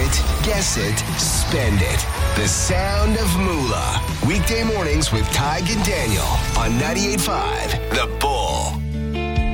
it, guess it, spend it. The sound of moolah. Weekday mornings with Tig and Daniel on 98.5 The Bull.